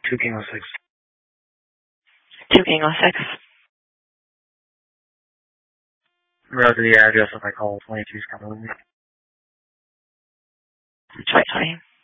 2 King 06. 2 King 06. Route to the address of my call, 22 Scott. Sorry.